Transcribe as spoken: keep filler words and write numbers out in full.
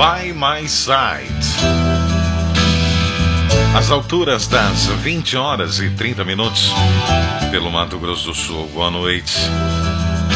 By My Side. Às alturas das vinte horas e trinta minutos, pelo Mato Grosso do Sul. Boa noite.